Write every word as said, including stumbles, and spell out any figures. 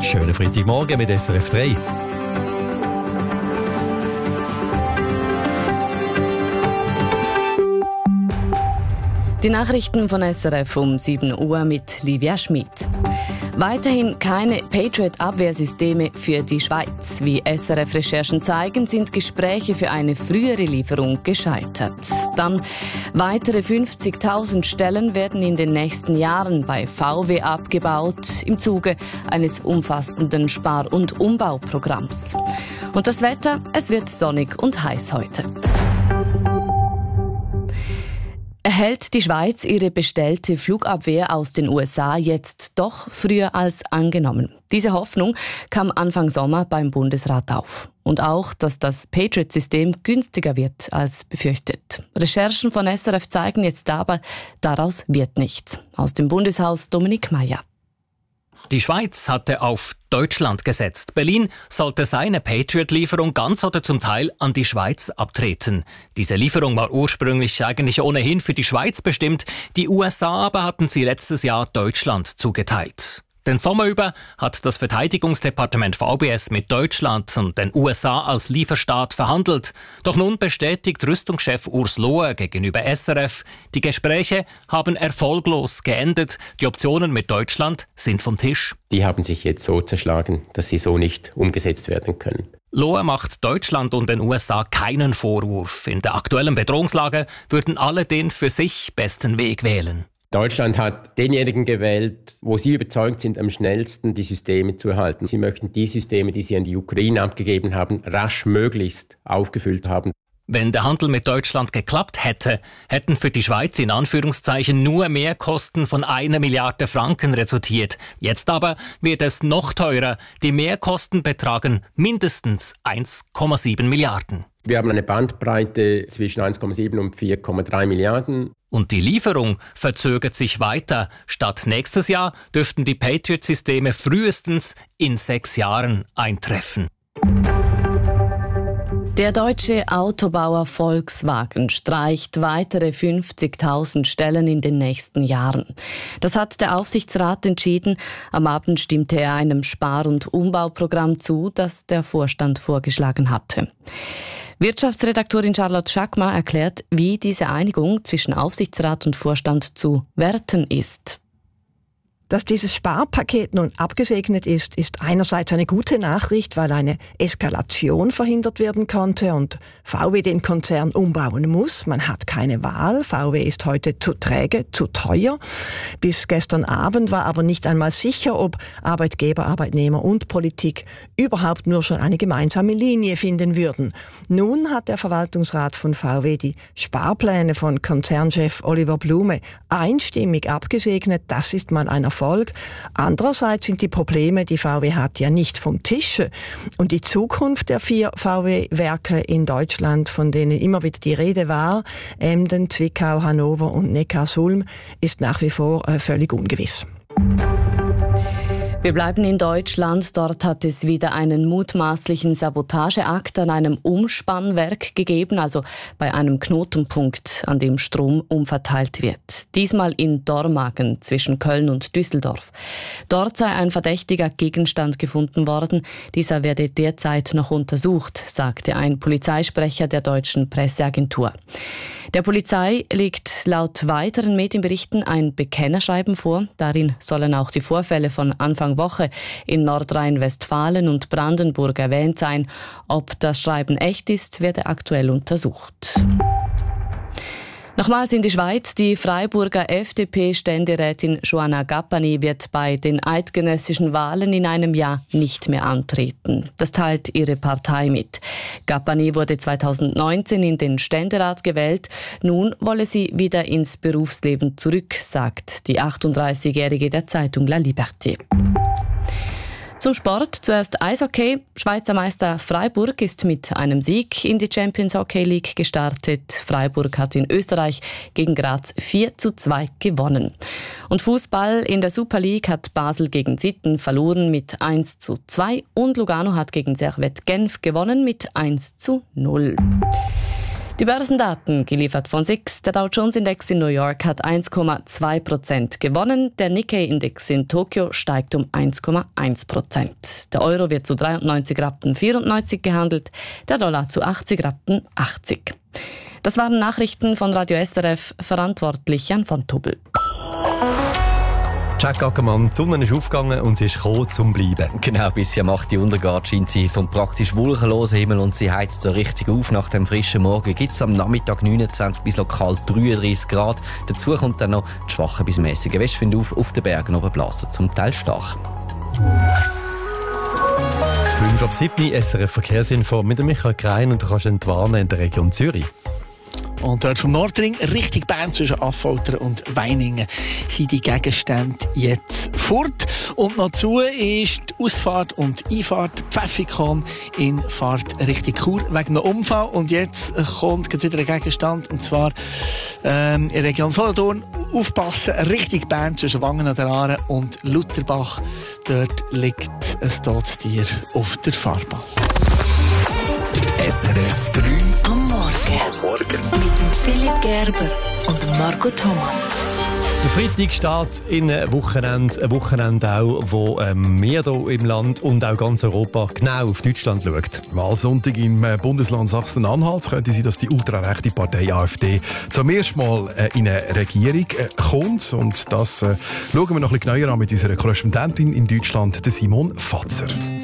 Schönen Freitagmorgen mit S R F drei. Die Nachrichten von S R F um sieben Uhr mit Livia Schmid. Weiterhin keine Patriot-Abwehrsysteme für die Schweiz. Wie S R F-Recherchen zeigen, sind Gespräche für eine frühere Lieferung gescheitert. Dann weitere fünfzigtausend Stellen werden in den nächsten Jahren bei V W abgebaut im Zuge eines umfassenden Spar- und Umbauprogramms. Und das Wetter, es wird sonnig und heiß heute. Erhält die Schweiz ihre bestellte Flugabwehr aus den U S A jetzt doch früher als angenommen? Diese Hoffnung kam Anfang Sommer beim Bundesrat auf. Und auch, dass das Patriot-System günstiger wird als befürchtet. Recherchen von S R F zeigen jetzt aber, daraus wird nichts. Aus dem Bundeshaus Dominik Meier. Die Schweiz hatte auf Deutschland gesetzt. Berlin sollte seine Patriot-Lieferung ganz oder zum Teil an die Schweiz abtreten. Diese Lieferung war ursprünglich eigentlich ohnehin für die Schweiz bestimmt. Die U S A aber hatten sie letztes Jahr Deutschland zugeteilt. Den Sommer über hat das Verteidigungsdepartement V B S mit Deutschland und den U S A als Lieferstaat verhandelt. Doch nun bestätigt Rüstungschef Urs Lohe gegenüber S R F, die Gespräche haben erfolglos geendet. Die Optionen mit Deutschland sind vom Tisch. Die haben sich jetzt so zerschlagen, dass sie so nicht umgesetzt werden können. Lohe macht Deutschland und den U S A keinen Vorwurf. In der aktuellen Bedrohungslage würden alle den für sich besten Weg wählen. Deutschland hat denjenigen gewählt, wo sie überzeugt sind, am schnellsten die Systeme zu erhalten. Sie möchten die Systeme, die sie an die Ukraine abgegeben haben, rasch möglichst aufgefüllt haben. Wenn der Handel mit Deutschland geklappt hätte, hätten für die Schweiz in Anführungszeichen nur Mehrkosten von einer Milliarde Franken resultiert. Jetzt aber wird es noch teurer. Die Mehrkosten betragen mindestens eins Komma sieben Milliarden. Wir haben eine Bandbreite zwischen eins Komma sieben und vier Komma drei Milliarden. Und die Lieferung verzögert sich weiter. Statt nächstes Jahr dürften die Patriot-Systeme frühestens in sechs Jahren eintreffen. Der deutsche Autobauer Volkswagen streicht weitere fünfzigtausend Stellen in den nächsten Jahren. Das hat der Aufsichtsrat entschieden. Am Abend stimmte er einem Spar- und Umbauprogramm zu, das der Vorstand vorgeschlagen hatte. Wirtschaftsredaktorin Charlotte Schackma erklärt, wie diese Einigung zwischen Aufsichtsrat und Vorstand zu werten ist. Dass dieses Sparpaket nun abgesegnet ist, ist einerseits eine gute Nachricht, weil eine Eskalation verhindert werden konnte und V W den Konzern umbauen muss. Man hat keine Wahl. V W ist heute zu träge, zu teuer. Bis gestern Abend war aber nicht einmal sicher, ob Arbeitgeber, Arbeitnehmer und Politik überhaupt nur schon eine gemeinsame Linie finden würden. Nun hat der Verwaltungsrat von V W die Sparpläne von Konzernchef Oliver Blume einstimmig abgesegnet. Das ist mal ein Erfolg. Andererseits sind die Probleme, die V W hat, ja nicht vom Tische. Und die Zukunft der vier V W-Werke in Deutschland, von denen immer wieder die Rede war, Emden, Zwickau, Hannover und Neckarsulm, ist nach wie vor äh, völlig ungewiss. Wir bleiben in Deutschland. Dort hat es wieder einen mutmaßlichen Sabotageakt an einem Umspannwerk gegeben, also bei einem Knotenpunkt, an dem Strom umverteilt wird. Diesmal in Dormagen zwischen Köln und Düsseldorf. Dort sei ein verdächtiger Gegenstand gefunden worden. Dieser werde derzeit noch untersucht, sagte ein Polizeisprecher der deutschen Presseagentur. Der Polizei liegt laut weiteren Medienberichten ein Bekennerschreiben vor. Darin sollen auch die Vorfälle von Anfang Woche in Nordrhein-Westfalen und Brandenburg erwähnt sein. Ob das Schreiben echt ist, werde aktuell untersucht. Nochmals in die Schweiz. Die Freiburger F D P-Ständerätin Joanna Gappani wird bei den eidgenössischen Wahlen in einem Jahr nicht mehr antreten. Das teilt ihre Partei mit. Gappani wurde zweitausendneunzehn in den Ständerat gewählt. Nun wolle sie wieder ins Berufsleben zurück, sagt die achtunddreißigjährige der Zeitung La Liberté. Zum Sport zuerst Eishockey. Schweizer Meister Freiburg ist mit einem Sieg in die Champions Hockey League gestartet. Freiburg hat in Österreich gegen Graz vier zu zwei gewonnen. Und Fußball in der Super League hat Basel gegen Sitten verloren mit eins zu zwei und Lugano hat gegen Servette Genf gewonnen mit eins zu null. Die Börsendaten, geliefert von S I X. Der Dow Jones Index in New York hat eins Komma zwei Prozent gewonnen. Der Nikkei Index in Tokio steigt um eins Komma eins Prozent. Der Euro wird zu dreiundneunzig Rappen vierundneunzig gehandelt, der Dollar zu achtzig Rappen achtzig. Das waren Nachrichten von Radio S R F, verantwortlich Jan von Tobel. Jack Ackermann, die Sonne ist aufgegangen und sie ist gekommen, zum Bleiben. Genau, bis sie am acht Uhr untergeht, scheint sie vom praktisch wolkenlosen Himmel und sie heizt so richtig auf. Nach dem frischen Morgen gibt es am Nachmittag neunundzwanzig bis lokal dreiunddreißig Grad. Dazu kommt dann noch die schwache bis mäßige Westwind auf, auf den Bergen oben blasen, zum Teil stark. fünf ab sieben S R F Verkehrsinfo mit Michael Krein und du kannst entwarnen in der Region Zürich. Und dort vom Nordring Richtung Bern zwischen Affoltern und Weiningen sind die Gegenstände jetzt fort. Und noch dazu ist die Ausfahrt und Einfahrt Pfäffikon in Fahrt Richtung Chur wegen einem Unfall. Und jetzt kommt wieder ein Gegenstand, und zwar ähm, in der Region Solothurn. Aufpassen, Richtung Bern zwischen Wangen an der Aare und Lutherbach. Dort liegt ein totes Tier auf der Fahrbahn. S R F drei am Morgen. Am Morgen. Mit dem Philipp Gerber und Marco Thomann. Der Freitag steht in einem Wochenende, ein Wochenende auch, wo ähm, wir hier im Land und auch ganz Europa genau auf Deutschland schaut. Wahlsonntag im Bundesland Sachsen-Anhalt könnte sein, dass die ultrarechte Partei AfD zum ersten Mal äh, in eine Regierung äh, kommt. Und das äh, schauen wir noch ein bisschen genauer an mit unserer Korrespondentin in Deutschland, der Simon Fatzer.